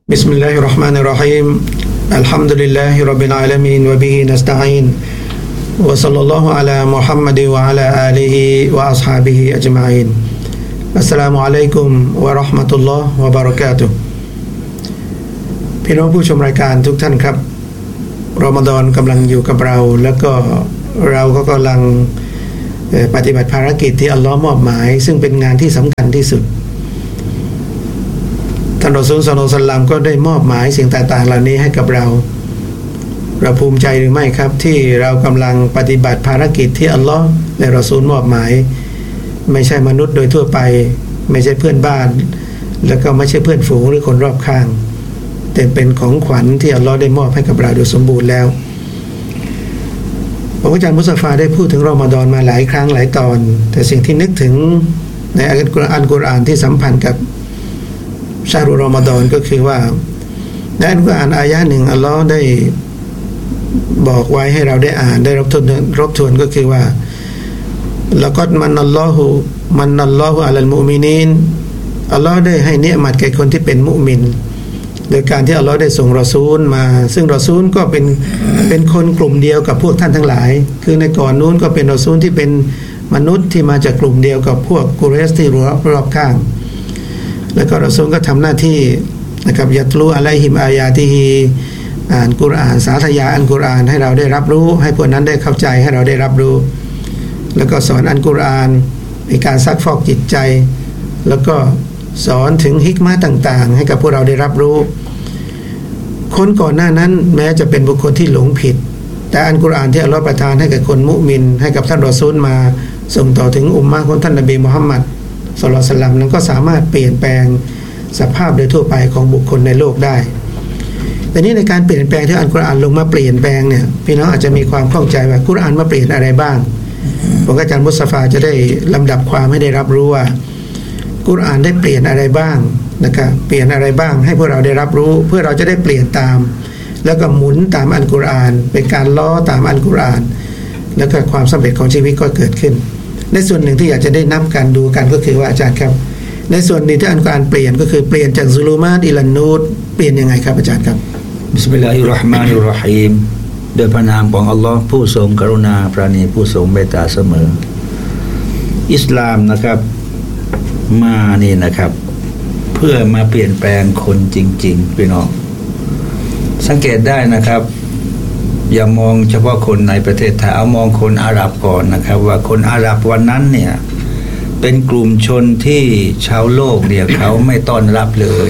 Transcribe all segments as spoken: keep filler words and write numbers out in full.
بسم الله الرحمن الرحيم الحمد لله رب العالمين وبه نستعين وصلى الله على محمد وعلى آله وأصحابه أجمعين السلام عليكم ورحمة الله وبركاته พี่น้องผู้ชมรายการทุกท่านครับรอมฎอนกำลังอยู่กับเราแล้วก็เราก็กำลังปฏิบัติภารกิจที่อัลลอฮ์มอบหมายซึ่งเป็นงานที่สำคัญที่สุดท่านรอซูล ศ็อลลัลลอฮุอะลัยฮิวะซัลลัมก็ได้มอบหมายสิ่งต่างๆเหล่านี้ให้กับเราเราภูมิใจหรือไม่ครับที่เรากำลังปฏิบัติภารกิจที่อัลลอฮ์และรอซูลมอบหมายไม่ใช่มนุษย์โดยทั่วไปไม่ใช่เพื่อนบ้านแล้วก็ไม่ใช่เพื่อนฝูงหรือคนรอบข้างแต่เป็นของขวัญที่อัลลอฮ์ได้มอบให้กับเราโดยสมบูรณ์แล้วพระอาจารย์มุสตฟาได้พูดถึงรอมฎอนมาหลายครั้งหลายตอนแต่สิ่งที่นึกถึงในอัลกุรอานกุรอานที่สัมพันธ์กับชารุรอมฎอนก็คือว่าในอัลกุรอานอายะห์หนึ่งอัลลอฮ์ได้บอกไว้ให้เราได้อ่านได้รับทวนรบทวนก็คือว่าละกัดมันนัลลอฮุมันนัลลอฮุอะลัลมุอ์มินีนอัลลอฮ์ได้ให้เนือมัดแก่คนที่เป็นมุมินโดยการที่อัลลอฮ์ได้ส่งรอซูลมาซึ่งรอซูลก็เป็นเป็นคนกลุ่มเดียวกับพวกท่านทั้งหลายคือในก่อนนู้นก็เป็นรอซูลที่เป็นมนุษย์ที่มาจากกลุ่มเดียวกับพวกกุเรชที่รอบรอบข้างแล้วก็รอซูลก็ทำหน้าที่นะครับยัตลูอะลัยฮิมอายาติฮีอ่านกุรอานสาธยายอัลกุรอานให้เราได้รับรู้ให้พวกนั้นได้เข้าใจให้เราได้รับรู้แล้วก็สอนอัลกุรอานในการซักฟอกจิตใจแล้วก็สอนถึงฮิกมะห์ต่างๆให้กับพวกเราได้รับรู้คนก่อนหน้านั้นแม้จะเป็นบุคคลที่หลงผิดแต่อัลกุรอานที่อัลเลาะห์ประทานให้กับคนมุมินให้กับท่านรอซูลมาส่งต่อถึงอุมมะห์ของท่านนบีมุฮัมมัดศ็อลลัลลอฮุอะลัยฮิวะซัลลัมนั้นก็สามารถเปลี่ยนแปลงสภาพโดยทั่วไปของบุคคลในโลกได้แต่นี้ในการเปลี่ยนแปลงที่อัลกุรอานลงมาเปลี่ยนแปลงเนี่ยพี่น้องอาจจะมีความข้องใจว่ากุรอานมาเปลี่ยนอะไรบ้างผมอาจารย์มุสตฟาจะได้ลำดับความให้ได้รับรู้ว่ากุรอานได้เปลี่ยนอะไรบ้างนะครับเปลี่ยนอะไรบ้างให้พวกเราได้รับรู้เพื่อเราจะได้เปลี่ยนตามแล้วก็หมุนตามอัลกุรอานเป็นการล้อตามอัลกุรอานแล้วก็ความสำเร็จของชีวิตก็เกิดขึ้นในส่วนหนึ่งที่อยากจะได้นับกันดูกันก็คือว่าอาจารย์ครับในส่วนนี้ที่อัลกุรอานเปลี่ยนก็คือเปลี่ยนจากซุลูมาตอิลันนูรเปลี่ยนยังไงครับอาจารย์ครับบิสมิลลาฮิรเราะห์มานิรเราะฮีมโดยพระนามของอัลลอฮ์ผู้ทรงกรุณาปราณีผู้ทรงเมตตาเสมออิสลามนะครับมานี่นะครับเพื่อมาเปลี่ยนแปลงคนจริงๆพี่น้องสังเกตได้นะครับอย่ามองเฉพาะคนในประเทศไทยเอามองคนอาหรับก่อนนะครับว่าคนอาหรับวันนั้นเนี่ยเป็นกลุ่มชนที่ชาวโลกเนี่ยเขาไม่ต้อนรับเลย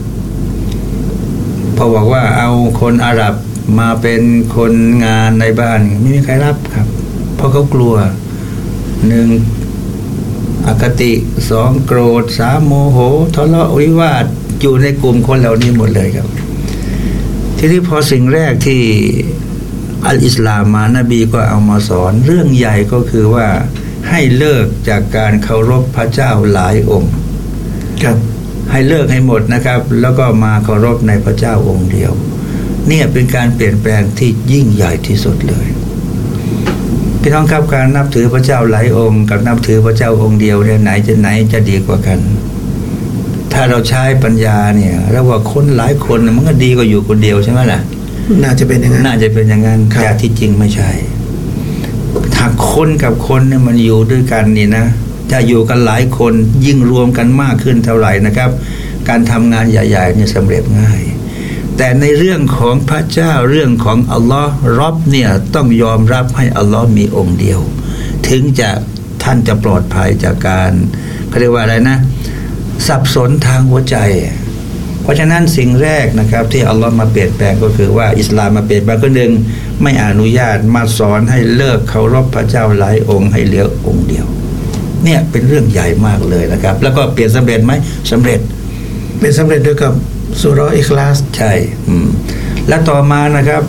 พอบอกว่าเอาคนอาหรับมาเป็นคนงานในบ้านไม่มีใครรับครับเพราะเขากลัวหนึ่งอคติสองโกรธสามโมโหทะเลาะวิวาทอยู่ในกลุ่มคนเหล่านี้หมดเลยครับทีนี้พอสิ่งแรกที่อัลอิสลามมานบีก็เอามาสอนเรื่องใหญ่ก็คือว่าให้เลิกจากการเคารพพระเจ้าหลายองค์ครับให้เลิกให้หมดนะครับแล้วก็มาเคารพในพระเจ้าองค์เดียวเนี่ยเป็นการเปลี่ยนแปลงที่ยิ่งใหญ่ที่สุดเลยพี่น้องครับการนับถือพระเจ้าหลายองค์กับนับถือพระเจ้าองค์เดียวเนี่ยไหนจะไหนจะดีกว่ากันถ้าเราใช้ปัญญาเนี่ยแล้วว่าคนหลายคนมันก็ดีกว่าอยู่คนเดียวใช่ไหมล่ะน่าจะเป็นอย่างนั้นน่าจะเป็นอย่างนั้นแต่ที่จริงไม่ใช่ถ้าคนกับคนเนี่ยมันอยู่ด้วยกันนี่นะถ้าอยู่กันหลายคนยิ่งรวมกันมากขึ้นเท่าไหร่นะครับการทำงานใหญ่ๆเนี่ยสำเร็จง่ายแต่ในเรื่องของพระเจ้าเรื่องของอัลลอฮ์รอบเนี่ยต้องยอมรับให้อัลลอฮ์มีองค์เดียวถึงจะท่านจะปลอดภัยจากการเขาเรียกว่าอะไรนะสับสนทางหัวใจเพราะฉะนั้นสิ่งแรกนะครับที่อัลลอฮ์มาเปลี่ยนแปลงก็คือว่าอิสลามมาเปลี่ยนแปลงก็หนึ่งไม่อนุญาตมาสอนให้เลิกเคารพพระเจ้าหลายองค์ให้เหลือองค์เดียวเนี่ยเป็นเรื่องใหญ่มากเลยนะครับแล้วก็เปลี่ยนสำเร็จไหมสำเร็จเป็นสำเร็จด้วยกับซูเราะห์อิคลาสใช่อืมและต่อมานะครับ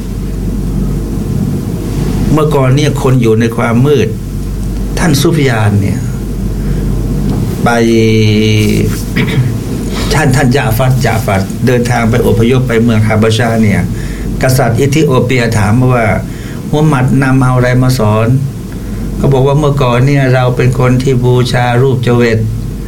เมื่อก่อนเนี่ยคนอยู่ในความมืดท่านซุฟยานเนี่ยไป ท่านท่านจาฟัดจาฟัดเดินทางไปอพยพไปเมืองฮาบะชาเนี่ยกษัตริย์อิธิโอเปียถามว่ามุฮัมมัดนำเอาอะไรมาสอนเขาบอกว่าเมื่อก่อนเนี่ยเราเป็นคนที่บูชารูปเจเวต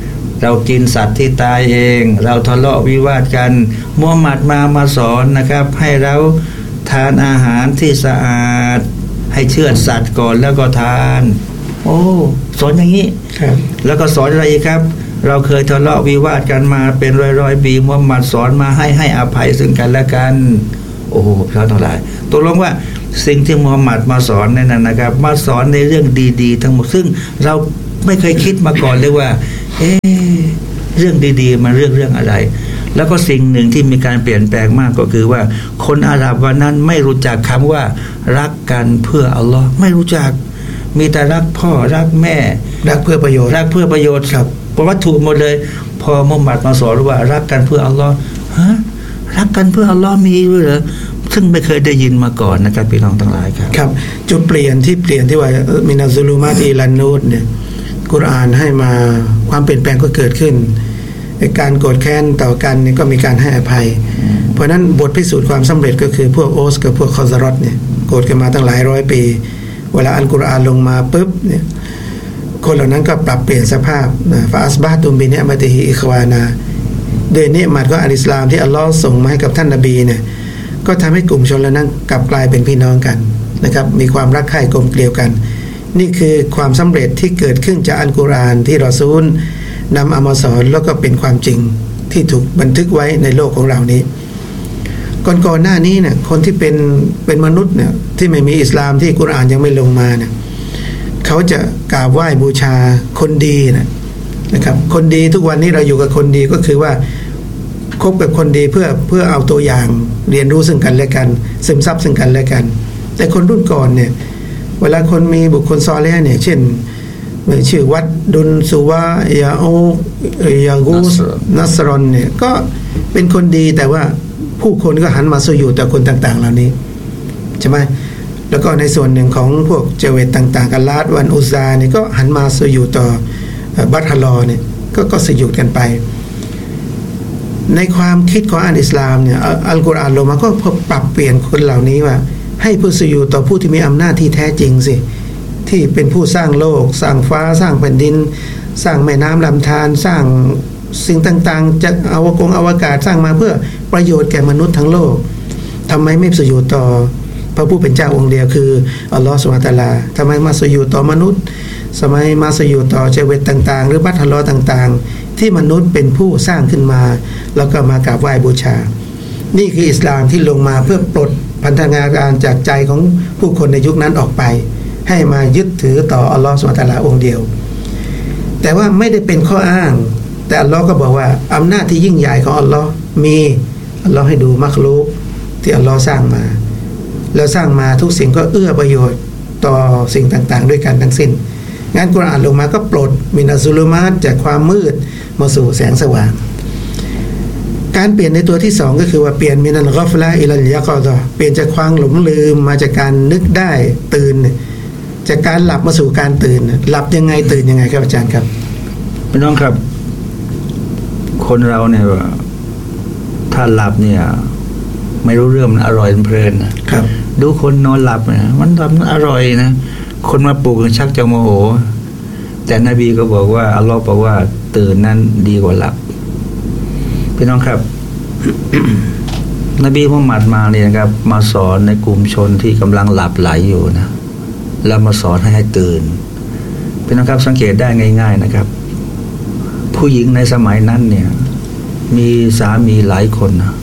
เรากินสัตว์ที่ตายเองเราทะเลาะวิวาทกันมุฮัมมัดมามาสอนนะครับให้เราทานอาหารที่สะอาดให้เชือดสัตว์ก่อนแล้วก็ทานโอ้สอนอย่างนี้ครับแล้วก็สอนอะไรอีกครับเราเคยทะเลาะวิวาทกันมาเป็นร้อยๆปีมุฮัมมัดสอนมาให้ให้อภัยซึ่งกันและกันโอ้โหพระทั้งหลายตกลงว่าสิ่งที่มุฮัมมัดมาสอนนั่นนะครับมาสอนในเรื่องดีๆทั้งหมดซึ่งเราไม่เคยคิดมาก่อนเลยว่าเอ๊ะเรื่องดีๆมันเรื่องเรื่องอะไรแล้วก็สิ่งหนึ่งที่มีการเปลี่ยนแปลงมากก็คือว่าคนอาหรับวันนั้นไม่รู้จักคำว่ารักกันเพื่ออัลลอฮ์ไม่รู้จักมีแต่รักพ่อรักแม่รักเพื่อประโยชน์รักเพื่อประโยชน์ครับเพราะวัตถุหมดเลยพอมุฮัมมัดมาสอนว่ารักกันเพื่ออัลลอฮ์ฮะรักกันเพื่ออัลลอฮ์มีด้วยเหรอซึ่งไม่เคยได้ยินมาก่อนนะครับพี่น้องทั้งหลายครับครับจุดเปลี่ยนที่เปลี่ยนที่ว่ามินัซซุลูมาตอิลันนูรเนี่ยกุรอานให้มาความเปลี่ยนแปลงก็เกิดขึ้นการโกรธแค้นต่อกันนี่ก็มีการให้อภัยเพราะนั้นบทพิสูจน์ความสำเร็จก็คือพวกโอสกับพวกคอซารอตเนี่ยโกรธกันมาตั้งหลายร้อยปีเวลาอัลกุรอานลงมาปุ๊บเนี่ยคนเหล่านั้นก็ปรับเปลี่ยนสภาพฟาอัสบะตุมบินิอ์มะติฮิอิควานาโดยเนืมัดของอัลอิสลามที่อัลลอฮ์ส่งมาให้กับท่านนบีเนี่ยก็ทำให้กลุ่มชนเหล่านั้นกลับกลายเป็นพี่น้องกันนะครับมีความรักใคร่กลมเกลียวกันนี่คือความสำเร็จที่เกิดขึ้นจากอัลกุรอานที่รอซูลนำเอามาสอนแล้วก็เป็นความจริงที่ถูกบันทึกไว้ในโลกของเรานี้ก่อนๆหน้านี้เนี่ยคนที่เป็นเป็นมนุษย์เนี่ยที่ไม่มีอิสลามที่กุรอานยังไม่ลงมาเนี่ยเขาจะกราบไหว้บูชาคนดีนะนะครับคนดีทุกวันนี้เราอยู่กับคนดีก็คือว่าคบกับคนดีเพื่อเพื่อเอาตัวอย่างเรียนรู้ซึ่งกันและกันซึมซับซึ่งกันและกันแต่คนรุ่นก่อนเนี่ยเวลาคนมีบุคคลซอเลห์เนี่ยเช่นชื่อวัดดุลสุวายาโอยากูสนัสรอนเนี่ยก็เป็นคนดีแต่ว่าผู้คนก็หันมาสุญูต่อคนต่างๆเหล่านี้ใช่ไหมแล้วก็ในส่วนหนึ่งของพวกเจเวตต่างๆกันลาดวันอุซาเนี่ยก็หันมาสุญูต่อบัตฮลอเนี่ยก็ก็สุญูกันไปในความคิดของอัลอิสลามเนี่ยอัลกุรอานลงมาก็ปรับเปลี่ยนคนเหล่านี้ว่าให้ผู้สุญูต่อผู้ที่มีอำนาจที่แท้จริงสิที่เป็นผู้สร้างโลกสร้างฟ้าสร้างแผ่นดินสร้างแม่น้ำลำธารสร้างสิ่งต่างๆจากอวกงอวกาศสร้างมาเพื่อประโยชน์แก่มนุษย์ทั้งโลกทำไมไม่สุญูต่อพระผู้เป็นเจ้าองค์เดียวคืออัลลอฮฺซุบฮานะฮูวะตะอาลาทำไมมาสุญูต่อมนุษย์สมัยมาสุญูต่อเจเวตต่างๆหรือบัตฮลอต่างๆที่มนุษย์เป็นผู้สร้างขึ้นมาแล้วก็มากราบไหว้บูชานี่คืออิสลามที่ลงมาเพื่อปลดพันธนาการจากใจของผู้คนในยุคนั้นออกไปให้มายึดถือต่ออัลลอฮฺซุบฮานะฮูวะตะอาลาองค์เดียวแต่ว่าไม่ได้เป็นข้ออ้างแต่อัลลอฮ์ก็บอกว่าอำนาจที่ยิ่งใหญ่ของอัลลอฮ์มีอัลลอฮ์ให้ดูมักลุกที่อัลลอฮ์สร้างมาแล้วสร้างมาทุกสิ่งก็เอื้อประโยชน์ต่อสิ่งต่างๆด้วยกันทั้งสิ้นงั้นกุรอานลงมาก็ปลดมินัสซุลูมาตจากความมืดมาสู่แสงสว่างการเปลี่ยนในตัวที่สองก็คือว่าเปลี่ยนมินัลกอฟละอิลัลยะกอฎอเปลี่ยนจากความหลงลืมมาจากการนึกได้ตื่นจากการหลับมาสู่การตื่นหลับยังไงตื่นยังไงครับอาจารย์ครับพี่น้องครับคนเราเนี่ยถ้าหลับเนี่ยไม่รู้เรื่องมันอร่อยเพลินนะครับดูคนนอนหลับนะมันทำอร่อยนะคนมาปลุกชักจะโมโหแต่นบีก็บอกว่าอัลลอฮ์บอกว่าตื่นนั้นดีกว่าหลับพี่น้องครับ นบีมุฮัมมัดมาเนี่ยนะครับมาสอนในกลุ่มชนที่กำลังหลับไหลอยู่นะแล้วมาสอนให้ให้ตื่นพี่น้องครับสังเกตได้ง่ายๆนะครับผู้หญิงในสมัยนั้นเนี่ยมีสามีหลายคนนะ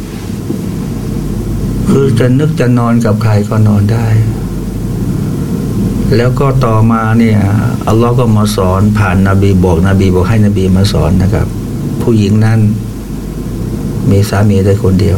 คือจะนึกจะนอนกับใครก็นอนได้แล้วก็ต่อมาเนี่ยอัลลอฮ์ก็มาสอนผ่านนบีบอกนบีบอกให้นบีมาสอนนะครับผู้หญิงนั้นมีสามีได้คนเดียว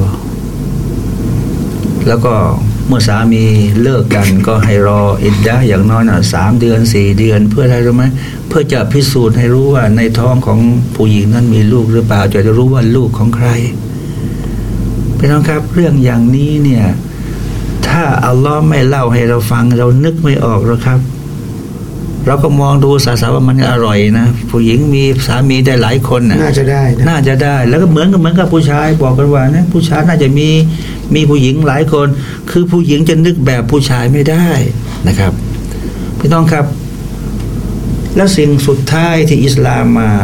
แล้วก็เมื่อสามีเลิกกันก็ให้รออิดดะห์อย่างน้อยน่ะสามเดือนสี่เดือนเพื่ออะไรรู้ไหมเพื่อจะพิสูจน์ให้รู้ว่าในท้องของผู้หญิงนั้นมีลูกหรือเปล่าจะได้รู้ว่าลูกของใครพี่น้องครับเรื่องอย่างนี้เนี่ยถ้าอัลลอฮ์ไม่เล่าให้เราฟังเรานึกไม่ออกหรอกครับเราก็มองดูสาสาว่ามันอร่อยนะผู้หญิงมีสามีได้หลายคนนะน่าจะได้น่าจะได้แล้วก็เหมือนกับเหมือนกับผู้ชายบอกกันว่านะผู้ชายน่าจะมีมีผู้หญิงหลายคนคือผู้หญิงจะนึกแบบผู้ชายไม่ได้นะครับพี่น้องครับแล้วสิ่งสุดท้ายที่อิสลามมา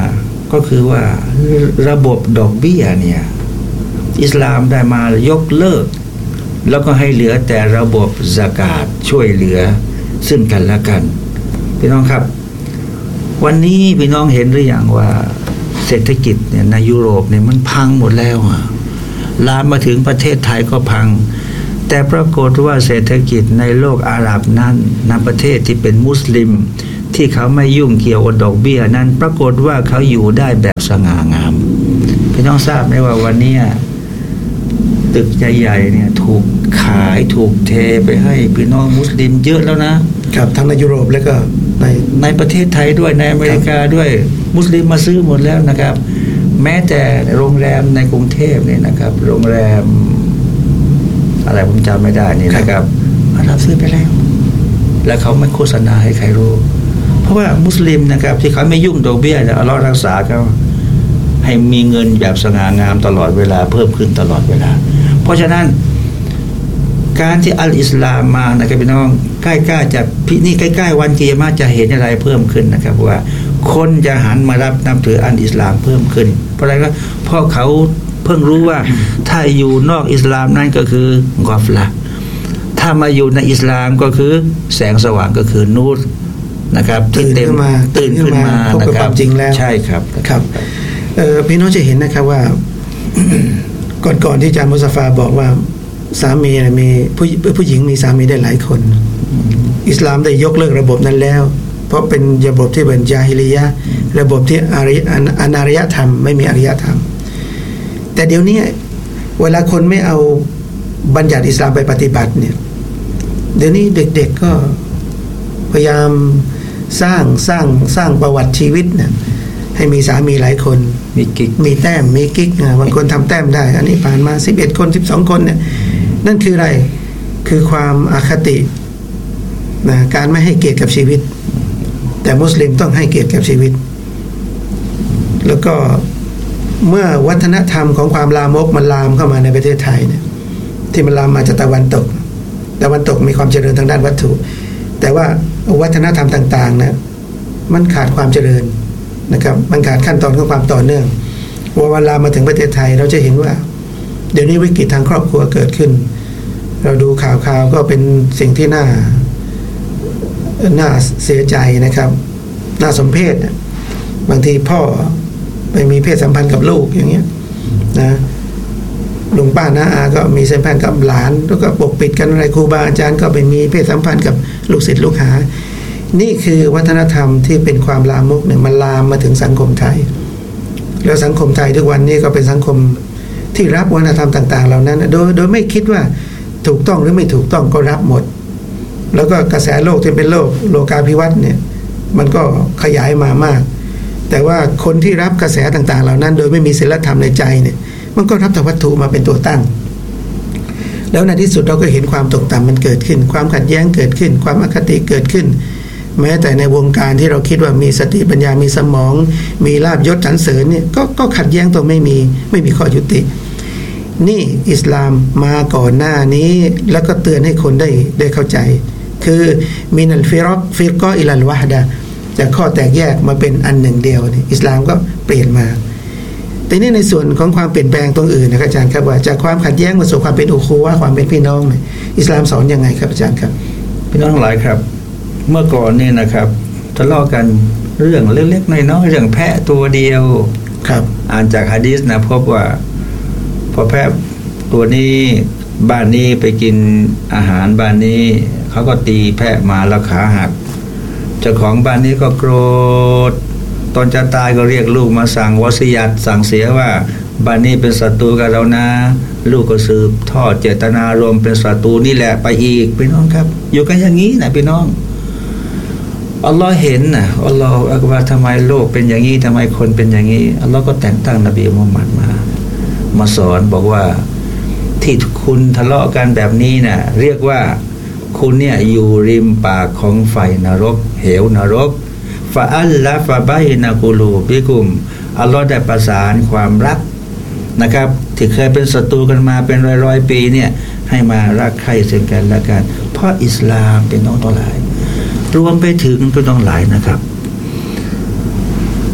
ก็คือว่าระบบดอกเบี้ยเนี่ยอิสลามได้มายกเลิกแล้วก็ให้เหลือแต่ระบบซะกาตช่วยเหลือซึ่งกันและกันพี่น้องครับวันนี้พี่น้องเห็นหรือยังว่าเศรษฐกิจเนี่ยในยุโรปเนี่ยมันพังหมดแล้วอ่ะลามมาถึงประเทศไทยก็พังแต่ปรากฏว่าเศรษฐกิจในโลกอาหรับนั้นในประเทศที่เป็นมุสลิมที่เขาไม่ยุ่งเกี่ยวกับดอกเบี้ยนั้นปรากฏว่าเขาอยู่ได้แบบสง่างามพี่น้องทราบไหมว่าวันนี้ตึกใหญ่ๆเนี่ยถูกขายถูกเทไปให้พี่น้องมุสลิมเยอะแล้วนะครับทั้งในยุโรปและก็ในในประเทศไทยด้วยในอเมริกาด้วยมุสลิมมาซื้อหมดแล้วนะครับแม้แต่โรงแรมในกรุงเทพเนี่ยนะครับโรงแรมอะไรผมจำไม่ได้นี่นะครับอารับซื้อไปแล้วแล้วเขาไม่โฆษณาให้ใครรู้เพราะว่ามุสลิมนะครับที่เขาไม่ยุ่งดอกเบี้ยเนี่ยอัลเลาะห์รักษาเขาให้มีเงินแบบสง่างามตลอดเวลาเพิ่มขึ้นตลอดเวลาเพราะฉะนั้นการที่อัลอิสลามมานะครับพี่น้องใกล้ๆจะพินี่ใกล้ๆวันกิยามะฮ์จะเห็นอะไรเพิ่มขึ้นนะครับว่าคนจะหันมารับนับถืออัลอิสลามเพิ่มขึ้นเพราะอะไรก็เพราะเขาเพิ่งรู้ว่าถ้าอยู่นอกอิสลามนั่นก็คือกอฟละถ้ามาอยู่ในอิสลามก็คือแสงสว่างก็คือนูรนะครับที่เต็มตื่นขึ้นมานะครับจริงแล้วใช่ครับครับเออพี่น้องจะเห็นนะครับว่า ก่อนๆที่อาจารย์มุสตาฟาบอกว่าสามีมีผู้ผู้หญิงมีสามีได้หลายคนอิสลามได้ยกเลิกระบบนั้นแล้วเพราะเป็นระบบที่เป็นญาฮิลิยะห์ระบบที่อารยอนาริยธรรมไม่มีอารยธรรมแต่เดี๋ยวนี้เวลาคนไม่เอาบัญญัติอิสลามไปปฏิบัติเนี่ยเดี๋ยวนี้เด็กๆก็พยายามสร้างสร้างสร้างประวัติชีวิตเนี่ยให้มีสามีหลายคนมีกิ๊กมีแต้มมีกิ๊กบางคนทำแต้มได้อันนี้ผ่านมาสิบเอ็ดคนสิบสองคนเนี่ยนั่นคืออะไรคือความอคตินะการไม่ให้เกียรติกับชีวิตแต่มุสลิมต้องให้เกียรติกับชีวิตแล้วก็เมื่อวัฒนธรรมของความลามกมันลามเข้ามาในประเทศไทยเนี่ยที่มันลามมาจากตะวันตกตะวันตกมีความเจริญทางด้านวัตถุแต่ว่าวัฒนธรรมต่างๆนะมันขาดความเจริญนะครับมันขาดขั้นตอนของความต่อเนื่องว่าเวลามาถึงประเทศไทยเราจะเห็นว่าเดี๋ยวนี้วิกฤตทางครอบครัวเกิดขึ้นเราดูข่าวๆก็เป็นสิ่งที่น่าน่าเสียใจนะครับน่าสมเพชบางทีพ่อไปมีเพศสัมพันธ์กับลูกอย่างเงี้ยนะลุงป้าน้าอาก็มีสัมพันธ์กับหลานแล้วก็ปกปิดกันอะไรครูบาอาจารย์ก็ไปมีเพศสัมพันธ์กับลูกศิษย์ลูกหานี่คือวัฒนธรรมที่เป็นความลามกเนี่ยมันลามมาถึงสังคมไทยแล้วสังคมไทยทุกวันนี้ก็เป็นสังคมที่รับวัฒนธรรมต่างๆเหล่านั้นโดยโดยไม่คิดว่าถูกต้องหรือไม่ถูกต้องก็รับหมดแล้วก็กระแสโลกที่เป็นโลกโลกาภิวัตน์เนี่ยมันก็ขยายมามากแต่ว่าคนที่รับกระแสต่างๆเหล่านั้นโดยไม่มีศีลธรรมในใจเนี่ยมันก็รับแต่วัตถุมาเป็นตัวตั้งแล้วในที่สุดเราก็เห็นความตกต่ำมันเกิดขึ้นความขัดแย้งเกิดขึ้นความอคติเกิดขึ้นแม้แต่ในวงการที่เราคิดว่ามีสติปัญญามีสมองมีลาภยศสรรเสริญเนี่ยก็ก็ขัดแย้งตัวไม่มีไม่มีข้อยุตินี่อิสลามมาก่อนหน้านี้แล้วก็เตือนให้คนได้ได้เข้าใจคือมินัลฟิรอกฟิรกออิลัลวะฮดะจากข้อแตกแยกมาเป็นอันหนึ่งเดียวนี่อิสลามก็เปลี่ยนมาแต่นี่ในส่วนของความเปลี่ยนแปลงตรงอื่นนะครับอาจารย์ครับว่าจากความขัดแย้งมาสู่ความเป็นอุคูวะห์ความเป็นพี่น้องเนี่ยอิสลามสอนยังไงครับอาจารย์ครับพี่น้องทั้งหลายครับเมื่อก่อนนี่นะครับทะเลาะกันเรื่องเล็กๆน้อยๆเรื่องแพะตัวเดียวครับอ่านจากหะดีษนะพบว่าพอแพะตัวนี้บ้านนี้ไปกินอาหารบ้านนี้เขาก็ตีแพะมาแล้วขาหักเจ้าของบ้านนี้ก็โกรธตอนจะตายก็เรียกลูกมาสั่งวอสิยัตสั่งเสียว่าบ้านนี้เป็นศัตรูกับเรานะลูกก็สืบทอดเจตนารมณ์เป็นศัตรูนี่แหละไปอีกพี่น้องครับอยู่กันอย่างนี้นะพี่น้องอัลลอฮ์เห็นนะอัลลอฮ์อักบารทำไมโลกเป็นอย่างนี้ทำไมคนเป็นอย่างนี้อัลลอฮ์ก็แต่งตั้งนบีมุฮัมมัดมามาสอนบอกว่าที่คุณทะเลาะกันแบบนี้นะ่ะเรียกว่าคุณเนี่ยอยู่ริมปากของไฟนรกเหวนรกฟาอัลลาฟาไบนากูลูบิกุมอัลลอฮ์ได้ประสานความรักนะครับที่เคยเป็นศัตรูกันมาเป็นร้อยๆปีเนี่ยให้มารักใคร่ซึ่งกันและกันเพราะอิสลามเป็นน้องตัวหลายรวมไปถึงเป็นน้องหลายนะครับ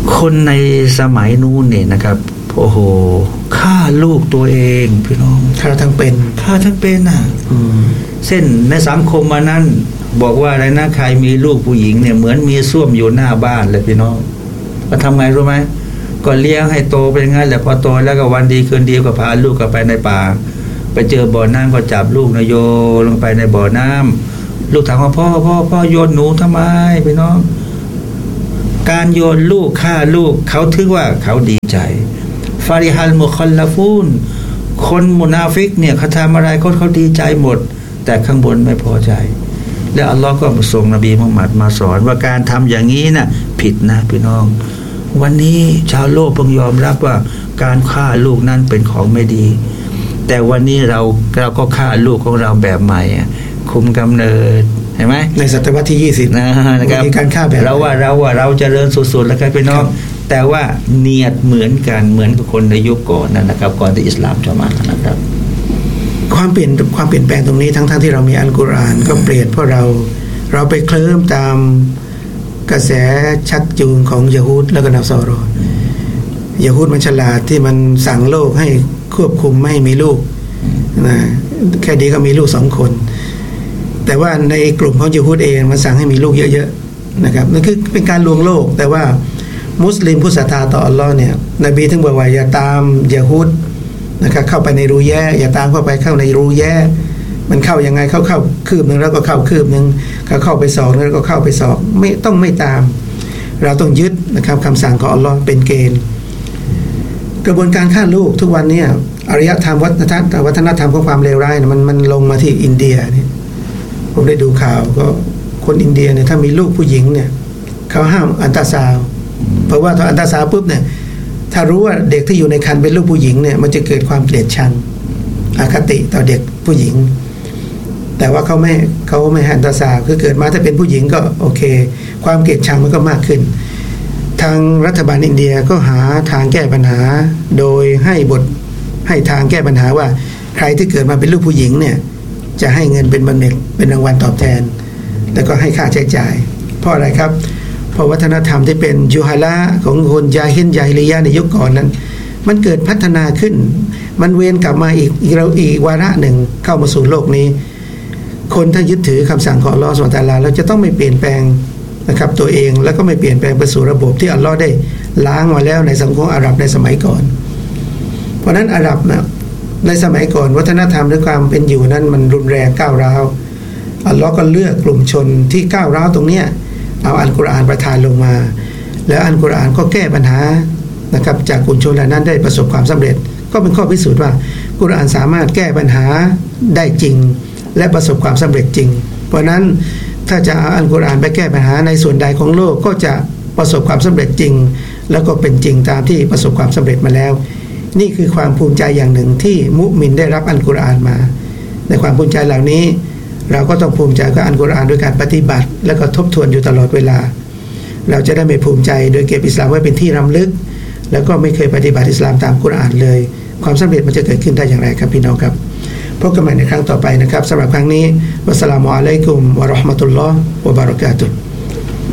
คนในสมัยนู้นเนี่ยนะครับโอ้โหฆ่าลูกตัวเองพี่น้องฆ่าทั้งเป็นฆ่าทั้งเป็นอ่ะเส้นในสังคมมานั้นบอกว่าอะไรนะใครมีลูกผู้หญิงเนี่ยเหมือนมีส้วมอยู่หน้าบ้านเลยพี่น้องก็ทำไงรู้ไหมก็เลี้ยงให้โตเป็นงั้นแหละพอโตแล้วก็วันดีคืนดีก็พาลูกก็ไปในป่าไปเจอบ่อน้ำก็จับลูกนะโยนลงไปในบ่อน้ำลูกถามว่าพ่อพ่อพ่อโยนหนูทำไมพี่น้องการโยนลูกฆ่าลูกเขาถือว่าเขาดีใจฟาริฮัลมุคอลลาฟูนคนมุนาฟิกเนี่ยเขาทำอะไรเขาเขาดีใจหมดแต่ข้างบนไม่พอใจแล้วอัลลอฮ์ก็ส่งนบีมุฮัมมัดมาสอนว่าการทำอย่างนี้น่ะผิดนะพี่น้องวันนี้ชาวโลกเพิ่งยอมรับว่าการฆ่าลูกนั้นเป็นของไม่ดีแต่วันนี้เราเราก็ฆ่าลูกของเราแบบใหม่คุมกำเนิดเห็นไหมในศตวรรษที่ยี่สิบนะครับมีการฆ่าแบบเราว่าเราว่าเราเจริญสุดๆแล้วกันพี่น้องแต่ว่าเนียดเหมือนกันเหมือนกับคนในยุคก่อนนั่นนะครับก่อนที่อิสลามจะมานะครับความเปลี่ยนความเปลี่ยนแปลงตรงนี้ทั้งๆ ท, ที่เรามีอัลกุรอานก็เปลี่ยนเพราะเราเราไปเคลิ้มตามกระแสชักจูงของยะฮูดแล้วก็นัสรอยะฮูดมันฉลาดที่มันสั่งโลกให้ควบคุมไม่ให้มีลูกนะแค่ดีก็มีลูกสองคนแต่ว่าในกลุ่มของยะฮูดเองมันสั่งให้มีลูกเยอะๆนะครับนั่นคือเป็นการลวงโลกแต่ว่ามุสลิมผู้ศรัทธาต่ออัลลอฮ์เนี่ยนบีถึงบอกว่าอย่าตามยะฮูดนะครับเข้าไปในรูแย่อย่าตามเข้าไปเข้าในรูแย่มันเข้ายังไงเข้าเข้าคืบนึงแล้วก็เข้าคืบนึงเขาเข้าไปสองแล้วก็เข้าไปสองไม่ต้องไม่ตามเราต้องยึดนะครับคำสั่งของอัลลอฮ์เป็นเกณฑ์กระบวนการฆ่าลูกทุกวันนี้อารยธรรมวัฒนธรรมวัฒนธรรมของความเลวร้ายมันมันลงมาที่อินเดียเนี่ยผมได้ดูข่าวก็คนอินเดียเนี่ยถ้ามีลูกผู้หญิงเนี่ยเขาห้ามอัลตราซาวด์เพราะว่าถ้าอัลตราซาวด์ปุ๊บเนี่ยถ้ารู้ว่าเด็กที่อยู่ในครรภ์เป็นลูกผู้หญิงเนี่ยมันจะเกิดความเกลียดชังอคติต่อเด็กผู้หญิงแต่ว่าเขาไม่เขาไม่ให้อัลตราซาวด์คือเกิดมาถ้าเป็นผู้หญิงก็โอเคความเกลียดชังมันก็มากขึ้นทางรัฐบาลอินเดียก็หาทางแก้ปัญหาโดยให้บทให้ทางแก้ปัญหาว่าใครที่เกิดมาเป็นลูกผู้หญิงเนี่ยจะให้เงินเป็นบำเหน็จเป็นรางวัลตอบแทนแล้วก็ให้ค่าใช้จ่ายเพราะอะไรครับเพราะวัฒนธรรมที่เป็นยูฮาละของคนยาฮินยาฮิลิยะในยุคก่อนนั้นมันเกิดพัฒนาขึ้นมันเวียนกลับมาอีกอีกเราอีกวาระหนึ่งเข้ามาสู่โลกนี้คนถ้ายึดถือคำสั่งของอัลลอฮฺซุบฮานะฮูวะตะอาลาแล้วจะต้องไม่เปลี่ยนแปลงนะครับตัวเองแล้วก็ไม่เปลี่ยนแปลงไปสู่ระบบที่อัลลอฮฺได้ล้างมาแล้วในสังคมอาหรับในสมัยก่อนเพราะนั้นอาหรับนะในสมัยก่อนวัฒนธรรมและความเป็นอยู่นั้นมันรุนแรงก้าวร้าวอัลลอฮฺก็เลือกกลุ่มชนที่ก้าวร้าวตรงเนี้ยเอาอัลกุรอานประทานลงมาแล้วอัลกุรอานก็แก้ปัญหานะครับจากกลุ่มชนเหล่านั้นได้ประสบความสำเร็จก็เป็นข้อพิสูจน์ว่ากุรอานสามารถแก้ปัญหาได้จริงและประสบความสำเร็จจริงเพราะนั้นถ้าจะเอาอัลกุรอานไปแก้ปัญหาในส่วนใดของโลกก็จะประสบความสำเร็จจริงแล้วก็เป็นจริงตามที่ประสบความสำเร็จมาแล้วนี่คือความภูมิใจอย่างหนึ่งที่มุมินได้รับอัลกุรอานมาในความภูมิใจเหล่านี้เราก็ต้องภูมิใจกับอัลกุรอานด้วยการปฏิบัติและก็ทบทวนอยู่ตลอดเวลาเราจะได้ไม่ภูมิใจโดยเก็บอิสลามไว้เป็นที่รำลึกแล้วก็ไม่เคยปฏิบัติอิสลามตามกุรอานเลยความสำเร็จมันจะเกิดขึ้นได้อย่างไรครับพี่น้องครับพบกันใหม่ในครั้งต่อไปนะครับสำหรับครั้งนี้วัสสลามุอะลัยกุมวะเราะห์มะตุลลอฮ์วะบะเราะกาตุฮ์